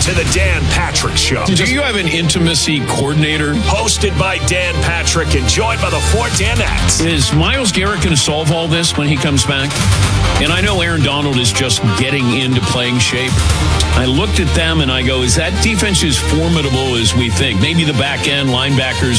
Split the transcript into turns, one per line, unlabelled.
to the Dan Patrick Show.
Do you have an intimacy coordinator?
Hosted by Dan Patrick and joined by the four Danettes.
Is Myles Garrett going to solve all this when he comes back? And I know Aaron Donald is just getting into playing shape. I looked at them and I go, is that defense as formidable as we think? Maybe the back end linebackers